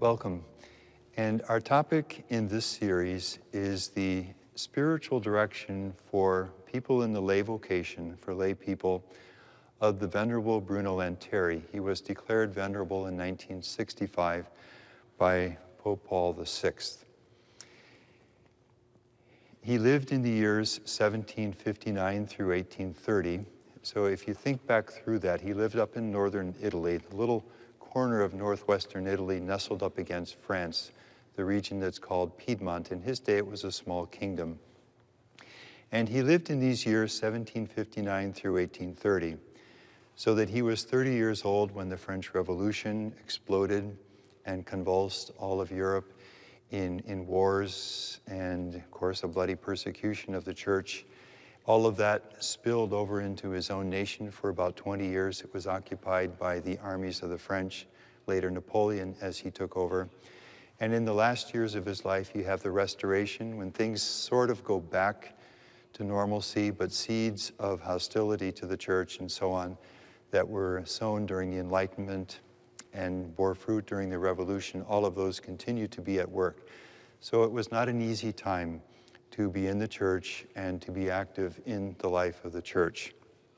Welcome. And our topic in this series is the spiritual direction for people in the lay vocation, for lay people, of the Venerable Bruno Lanteri. He was declared venerable in 1965 by Pope Paul VI. He lived in the years 1759 through 1830. So if you think back through that, he lived up in northern Italy, the little corner of northwestern Italy nestled up against France, the region that's called Piedmont. In his day, it was a small kingdom. And he lived in these years 1759 through 1830, so that he was 30 years old when the French Revolution exploded and convulsed all of Europe in wars and, of course, a bloody persecution of the church. All of that spilled over into his own nation for about 20 years. It was occupied by the armies of the French, later Napoleon, as he took over. And in the last years of his life, you have the Restoration, when things sort of go back to normalcy, but seeds of hostility to the church and so on that were sown during the Enlightenment and bore fruit during the Revolution, all of those continue to be at work. So it was not an easy time to be in the church and to be active in the life of the church.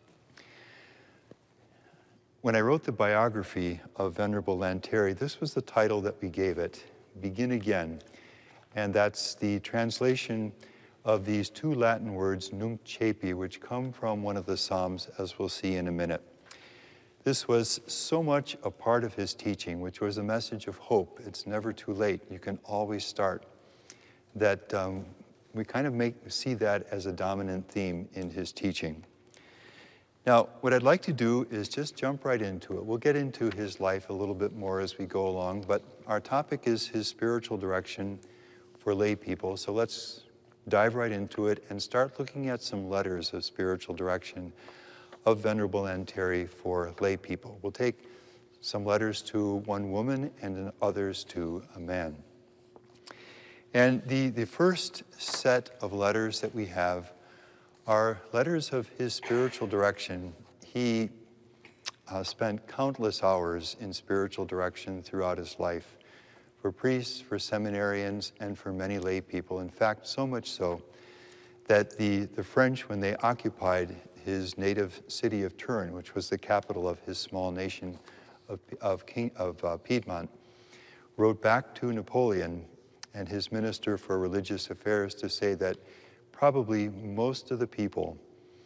When I wrote the biography of Venerable Lanteri, this was the title that we gave it, Begin Again. And that's the translation of these two Latin words, Nunc Caepi, which come from one of the Psalms, as we'll see in a minute. This was so much a part of his teaching, which was a message of hope. It's never too late. You can always start. That we kind of see that as a dominant theme in his teaching. Now, what I'd like to do is just jump right into it. We'll get into his life a little bit more as we go along, but our topic is his spiritual direction for lay people. So let's dive right into it and start looking at some letters of spiritual direction of Venerable Lanteri for lay people. We'll take some letters to one woman and others to a man. And the first set of letters that we have are letters of his spiritual direction. He spent countless hours in spiritual direction throughout his life for priests, for seminarians, and for many lay people. In fact, so much so that the French, when they occupied his native city of Turin, which was the capital of his small nation of Piedmont, wrote back to Napoleon and his minister for religious affairs to say that probably most of the people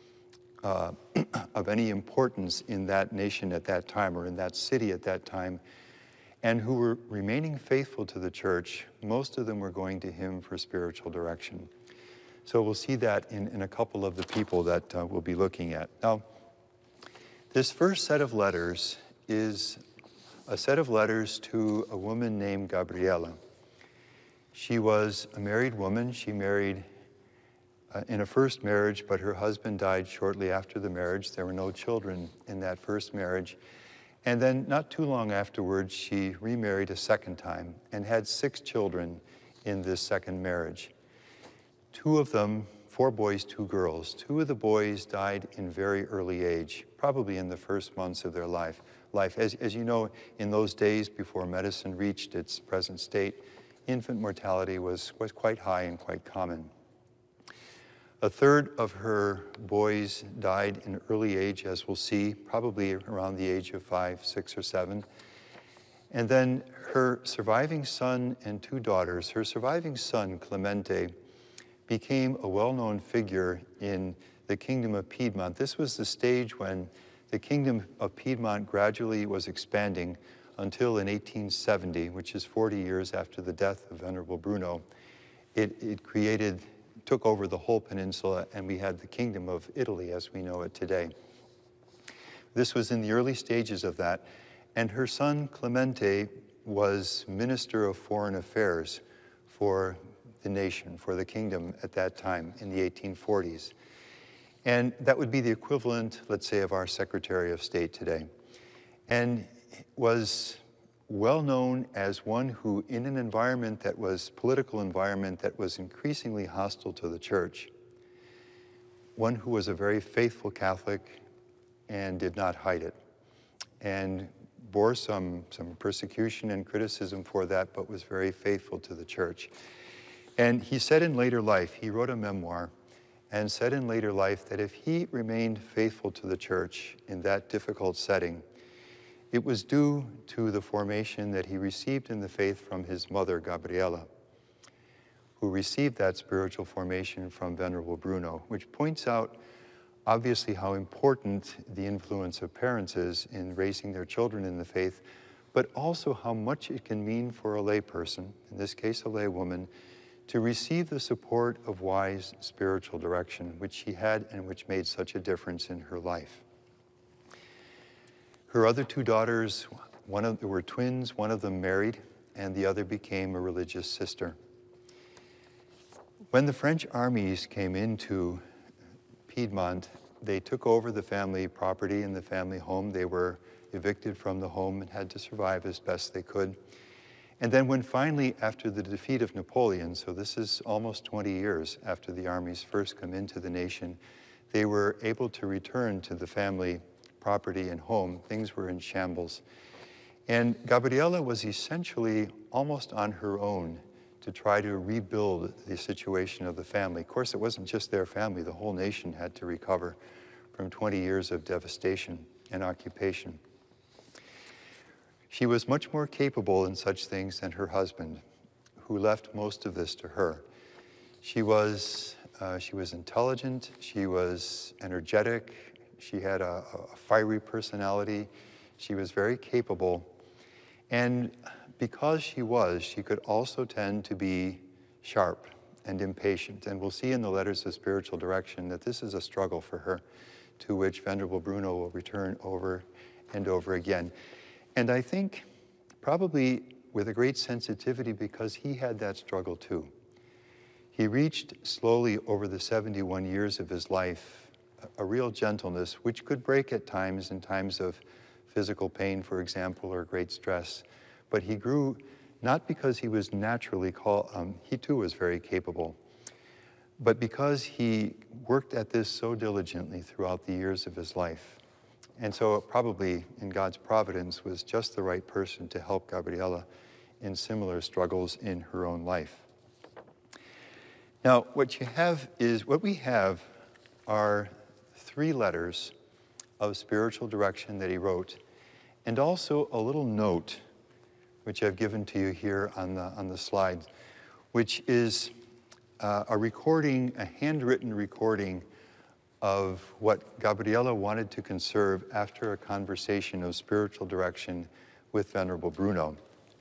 of any importance in that nation at that time, or in that city at that time, and who were remaining faithful to the church, most of them were going to him for spiritual direction. So we'll see that in a couple of the people that we'll be looking at. Now, this first set of letters is a set of letters to a woman named Gabriella. She was a married woman. She married in a first marriage, but her husband died shortly after the marriage. There were no children in that first marriage. And then not too long afterwards, she remarried a second time and had 6 children in this second marriage. 2 of them, 4 boys, 2 girls. 2 of the boys died in very early age, probably in the first months of their life. As you know, in those days before medicine reached its present state, infant mortality was quite high and quite common. A third of her boys died in early age, as we'll see, probably around the age of 5, 6, or 7. And then her surviving son and 2 daughters, her surviving son, Clemente, became a well-known figure in the Kingdom of Piedmont. This was the stage when the Kingdom of Piedmont gradually was expanding until in 1870, which is 40 years after the death of Venerable Bruno, it took over the whole peninsula, and we had the Kingdom of Italy as we know it today. This was in the early stages of that, and her son Clemente was Minister of Foreign Affairs for the nation, for the kingdom at that time in the 1840s. And that would be the equivalent, let's say, of our Secretary of State today. And was well known as one who, in an environment that was, political environment that was increasingly hostile to the church, one who was a very faithful Catholic and did not hide it, and bore some persecution and criticism for that, but was very faithful to the church. And he said in later life, he wrote a memoir, and said in later life that if he remained faithful to the church in that difficult setting, it was due to the formation that he received in the faith from his mother, Gabriella, who received that spiritual formation from Venerable Bruno, which points out obviously how important the influence of parents is in raising their children in the faith, but also how much it can mean for a layperson, in this case a laywoman, to receive the support of wise spiritual direction, which she had and which made such a difference in her life. Her other two daughters, were twins, one of them married, and the other became a religious sister. When the French armies came into Piedmont, they took over the family property and the family home. They were evicted from the home and had to survive as best they could. And then when finally, after the defeat of Napoleon, so this is almost 20 years after the armies first come into the nation, they were able to return to the family property and home. Things were in shambles. And Gabriella was essentially almost on her own to try to rebuild the situation of the family. Of course, it wasn't just their family. The whole nation had to recover from 20 years of devastation and occupation. She was much more capable in such things than her husband, who left most of this to her. She was intelligent, she was energetic, she had a fiery personality, she was very capable, and because she could also tend to be sharp and impatient. And we'll see in the Letters of Spiritual Direction that this is a struggle for her, to which Venerable Bruno will return over and over again. And I think probably with a great sensitivity, because he had that struggle too. He reached slowly over the 71 years of his life a real gentleness, which could break at times in times of physical pain, for example, or great stress. But he grew not because he was naturally he too was very capable, but because he worked at this so diligently throughout the years of his life. And so it probably, in God's providence, was just the right person to help Gabriella in similar struggles in her own life. Now, what we have are 3 letters of spiritual direction that he wrote, and also a little note, which I've given to you here on the slide, which is a handwritten recording of what Gabriella wanted to conserve after a conversation of spiritual direction with Venerable Bruno.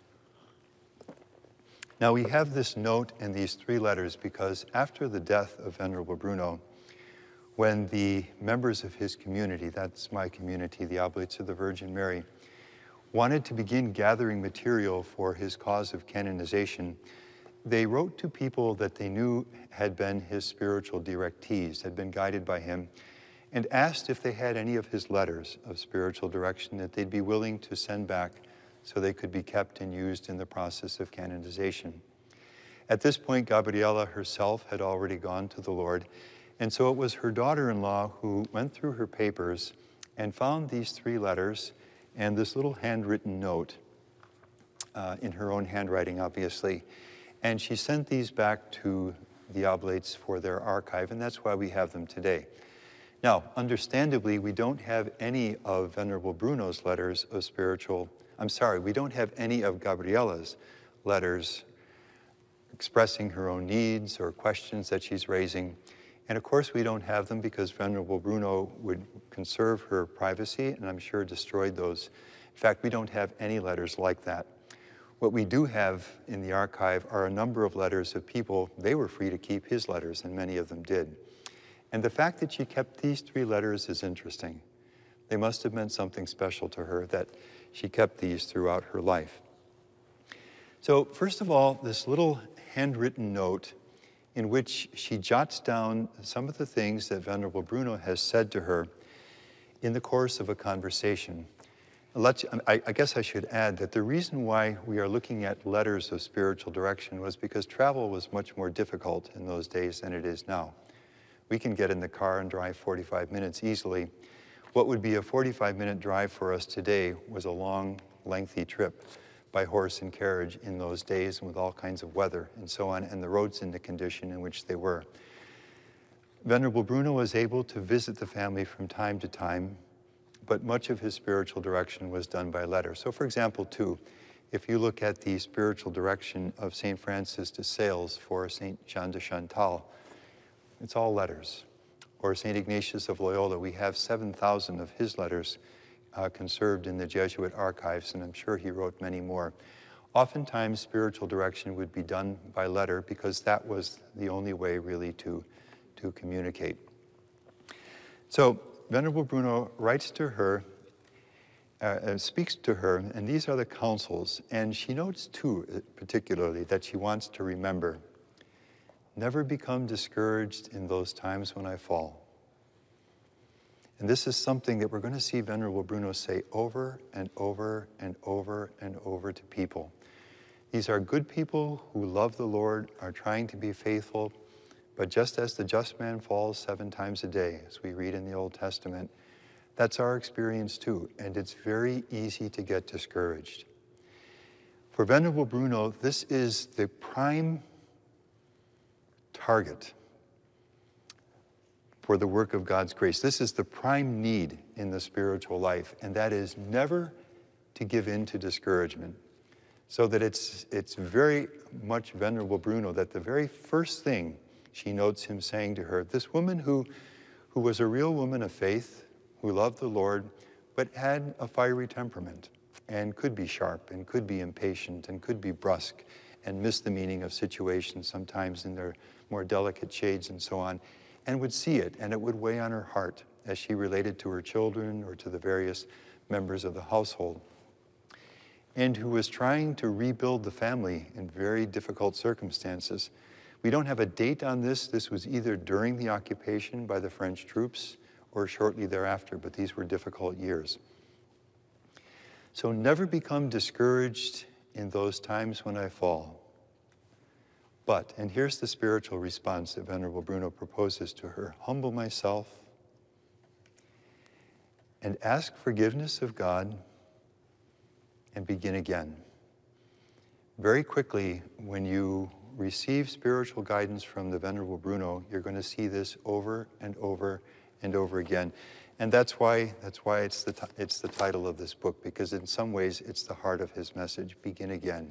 Now we have this note and these 3 letters because after the death of Venerable Bruno, when the members of his community, that's my community, the Oblates of the Virgin Mary, wanted to begin gathering material for his cause of canonization, they wrote to people that they knew had been his spiritual directees, had been guided by him, and asked if they had any of his letters of spiritual direction that they'd be willing to send back so they could be kept and used in the process of canonization. At this point, Gabriella herself had already gone to the Lord, and so it was her daughter-in-law who went through her papers and found these 3 letters and this little handwritten note in her own handwriting, obviously. And she sent these back to the Oblates for their archive, and that's why we have them today. Now, understandably, we don't have any of Venerable Bruno's letters of we don't have any of Gabriella's letters expressing her own needs or questions that she's raising. And of course, we don't have them because Venerable Bruno would conserve her privacy, and I'm sure destroyed those. In fact, we don't have any letters like that. What we do have in the archive are a number of letters of people. They were free to keep his letters, and many of them did. And the fact that she kept these 3 letters is interesting. They must have meant something special to her that she kept these throughout her life. So first of all, this little handwritten note in which she jots down some of the things that Venerable Bruno has said to her in the course of a conversation. I guess I should add that the reason why we are looking at letters of spiritual direction was because travel was much more difficult in those days than it is now. We can get in the car and drive 45 minutes easily. What would be a 45-minute drive for us today was a long lengthy trip by horse and carriage in those days, and with all kinds of weather and so on, and the roads in the condition in which they were. Venerable Bruno was able to visit the family from time to time, but much of his spiritual direction was done by letter. So for example, too, if you look at the spiritual direction of St. Francis de Sales for St. Jean de Chantal, it's all letters. Or St. Ignatius of Loyola, we have 7,000 of his letters conserved in the Jesuit archives, and I'm sure he wrote many more. Oftentimes, spiritual direction would be done by letter because that was the only way really to communicate. So Venerable Bruno writes to her, speaks to her, and these are the counsels. And she notes too, particularly, that she wants to remember, never become discouraged in those times when I fall. And this is something that we're going to see Venerable Bruno say over and over and over and over to people. These are good people who love the Lord, are trying to be faithful, but just as the just man falls 7 times a day, as we read in the Old Testament, that's our experience too, and it's very easy to get discouraged. For Venerable Bruno, this is the prime target for the work of God's grace. This is the prime need in the spiritual life, and that is never to give in to discouragement. So that it's very much Venerable Bruno that the very first thing she notes him saying to her, this woman who was a real woman of faith, who loved the Lord, but had a fiery temperament, and could be sharp, and could be impatient, and could be brusque, and miss the meaning of situations sometimes in their more delicate shades and so on, and would see it, and it would weigh on her heart as she related to her children or to the various members of the household, and who was trying to rebuild the family in very difficult circumstances. We don't have a date on this. This was either during the occupation by the French troops or shortly thereafter, but these were difficult years. So never become discouraged in those times when I fall. But, and here's the spiritual response that Venerable Bruno proposes to her, humble myself and ask forgiveness of God and begin again. Very quickly, when you receive spiritual guidance from the Venerable Bruno, you're going to see this over and over and over again. And that's why it's the title of this book, because in some ways it's the heart of his message, begin again.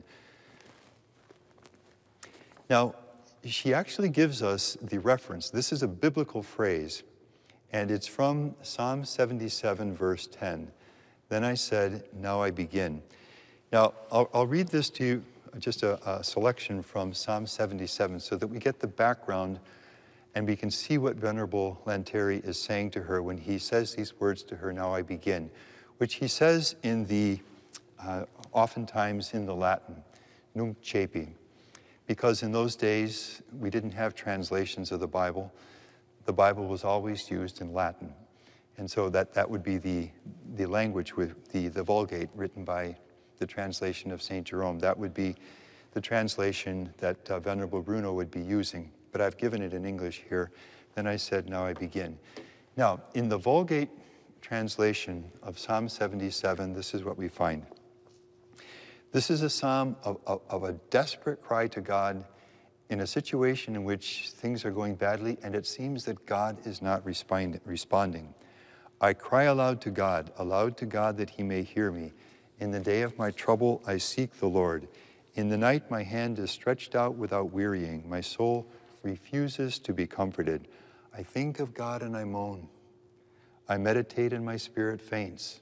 Now, she actually gives us the reference. This is a biblical phrase, and it's from Psalm 77, verse 10. Then I said, now I begin. Now, I'll read this to you, just a selection from Psalm 77, so that we get the background and we can see what Venerable Lanteri is saying to her when he says these words to her, now I begin, which he says in the, oftentimes in the Latin, nunc cepi. Because in those days, we didn't have translations of the Bible. The Bible was always used in Latin. And so that would be the language with the Vulgate written by the translation of St. Jerome. That would be the translation that Venerable Bruno would be using. But I've given it in English here. Then I said, now I begin. Now, in the Vulgate translation of Psalm 77, this is what we find. This is a psalm of a desperate cry to God in a situation in which things are going badly, and it seems that God is not responding. I cry aloud to God that he may hear me. In the day of my trouble, I seek the Lord. In the night, my hand is stretched out without wearying. My soul refuses to be comforted. I think of God and I moan. I meditate and my spirit faints.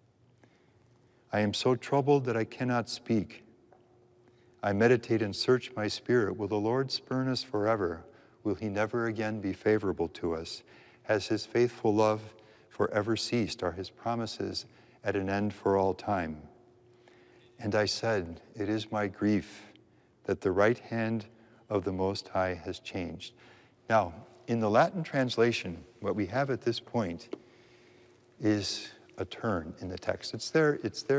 I am so troubled that I cannot speak. I meditate and search my spirit. Will the Lord spurn us forever? Will he never again be favorable to us? Has his faithful love forever ceased? Are his promises at an end for all time? And I said, it is my grief that the right hand of the Most High has changed. Now, in the Latin translation, what we have at this point is a turn in the text. It's there